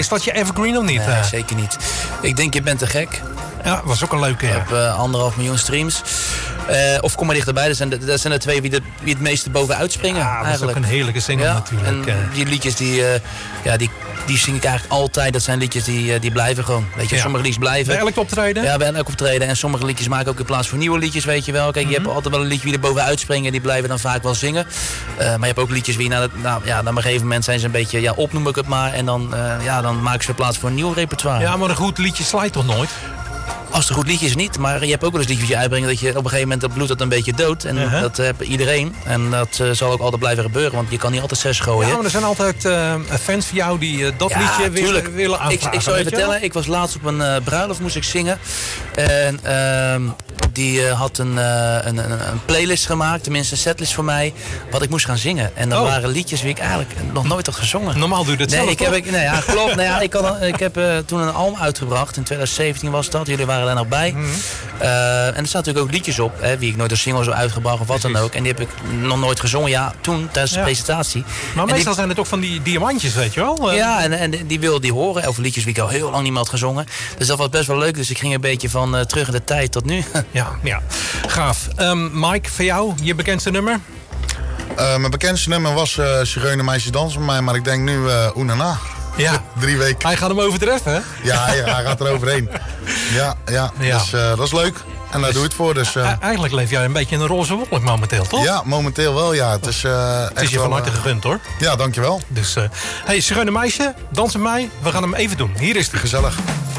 Is dat je evergreen of niet? Nee, zeker niet. Ik denk Je bent te gek. Ja, was ook een leuke. Ik heb 1,5 miljoen streams. Of Kom maar dichterbij. Dat zijn de twee wie het meeste bovenuit springen. Ja, dat is ook een heerlijke single natuurlijk. En die liedjes die zing ik eigenlijk altijd. Dat zijn liedjes die blijven gewoon. Weet je, sommige liedjes blijven. Bij elk optreden? Ja, bij elk optreden. En sommige liedjes maken ook in plaats voor nieuwe liedjes, weet je wel. Kijk, je hebt altijd wel een liedje wie er bovenuit springen. Die blijven dan vaak wel zingen. Maar je hebt ook liedjes wie na een gegeven moment zijn ze een beetje op, noem ik het maar. En dan maken ze plaats voor een nieuw repertoire. Ja, maar een goed liedje slijt toch nooit? Als het een goed liedje is niet, maar je hebt ook wel eens liedjes die uitbrengen dat je op een gegeven moment dat bloed dat een beetje dood. En dat heeft iedereen. En dat zal ook altijd blijven gebeuren, want je kan niet altijd 6 gooien. Ja, maar er zijn altijd fans van jou die dat liedje willen aanvragen. Ik zou je vertellen, ik was laatst op een bruiloft, moest ik zingen. En die had een playlist gemaakt, tenminste een setlist voor mij, wat ik moest gaan zingen. En dat waren liedjes die ik eigenlijk nog nooit had gezongen. Normaal doe je dat zelf, klopt. Ik heb toen een album uitgebracht, in 2017 was dat. Jullie waren daar nog bij. En er staan natuurlijk ook liedjes op, wie ik nooit als single heb uitgebracht of wat dan ook. En die heb ik nog nooit gezongen, toen tijdens de presentatie. Maar meestal zijn het ook van die diamantjes, weet je wel? Ja, en die wilde die horen. Of liedjes die ik al heel lang niet meer had gezongen. Dus dat was best wel leuk. Dus ik ging een beetje van terug in de tijd tot nu. Ja. Gaaf. Mike, voor jou, je bekendste nummer? Mijn bekendste nummer was Zigeunermeisjes dansen met mij. Maar ik denk nu Oenana. Ja. 3 weken. Hij gaat hem overtreffen, hè? Ja, hij gaat er overheen. Ja. Dus dat is leuk. En daar doe je het voor. Dus, eigenlijk leef jij een beetje in een roze wolk momenteel, toch? Ja, momenteel wel, ja. Het is je van harte gegund, hoor. Ja, dankjewel. Dus, Zigeunermeisje, dans met mij. We gaan hem even doen. Hier is hij. Gezellig.